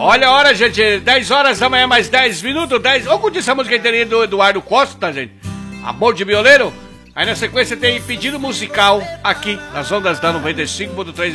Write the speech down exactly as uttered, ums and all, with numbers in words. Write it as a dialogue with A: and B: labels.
A: Olha a hora, gente. dez horas da manhã, mais dez minutos. dez... Olha como disse a música inteirinha do Eduardo Costa, gente. Amor de violeiro. Aí na sequência tem pedido musical aqui nas ondas da noventa e cinco ponto três